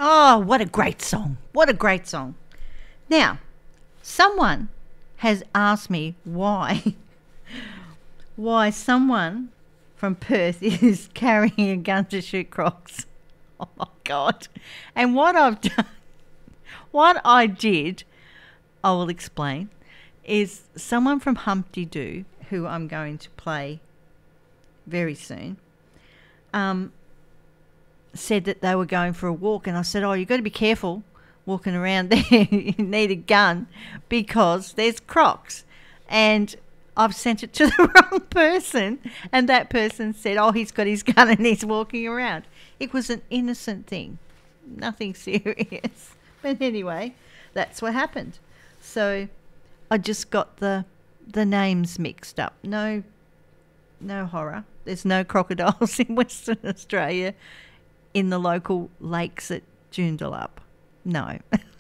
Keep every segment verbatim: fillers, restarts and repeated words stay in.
Oh, what a great song. What a great song. Now, someone has asked me why, why someone from Perth is carrying a gun to shoot crocs. Oh, my God. And what I've done, what I did, I will explain, is someone from Humpty Doo, who I'm going to play very soon, um, said that they were going for a walk, and I said, oh, you've got to be careful walking around there. You need a gun because there's crocs. And I've sent it to the wrong person, and that person said, oh, he's got his gun and he's walking around. It was an innocent thing, nothing serious. But anyway, that's what happened. So I just got the the names mixed up. No, no horror. There's no crocodiles in Western Australia in the local lakes at Joondalup. No.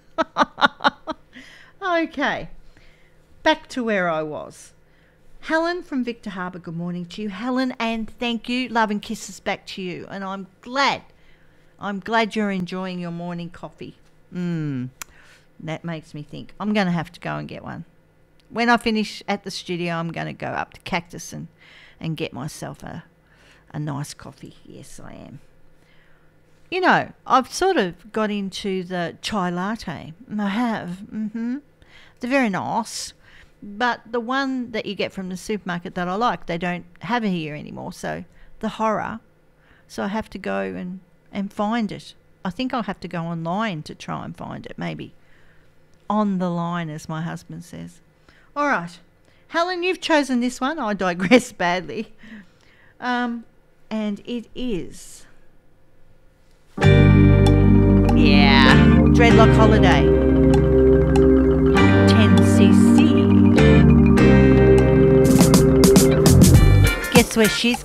Okay. Back to where I was. Helen from Victor Harbour, good morning to you. Helen, and thank you. Love and kisses back to you. And I'm glad, I'm glad you're enjoying your morning coffee. Mmm, that makes me think. I'm going to have to go and get one. When I finish at the studio, I'm going to go up to Cactus and, and get myself a, a nice coffee. Yes, I am. You know, I've sort of got into the chai latte. I have. Mm-hmm. They're very nice. But the one that you get from the supermarket that I like, they don't have it here anymore. So the horror. So I have to go and, and find it. I think I'll have to go online to try and find it. Maybe on the line, as my husband says. All right. Helen, you've chosen this one. I digress badly. Um, and it is... Yeah, Dreadlock Holiday, ten C C. Guess where she's